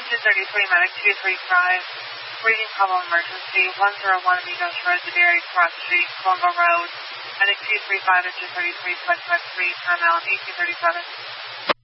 233, medic 235. Reading problem emergency 101 Amigos Road, Dairy Cross Street, Colombo Road. Medic 235 at 233, +53, timeout 1837.